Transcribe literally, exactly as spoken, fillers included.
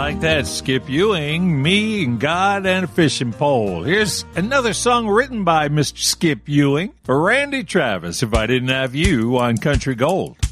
like that, Skip Ewing, Me and God and a Fishing Pole. Here's another song written by Mister Skip Ewing for Randy Travis, If I Didn't Have You on Country Gold.